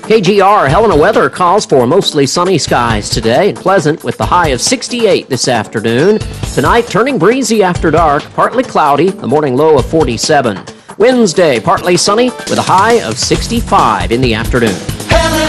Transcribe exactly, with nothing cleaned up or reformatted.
K G R Helena weather calls for mostly sunny skies today and pleasant with the high of sixty-eight this afternoon. Tonight, turning breezy after dark, partly cloudy, a morning low of forty-seven. Wednesday, partly sunny with a high of sixty-five in the afternoon.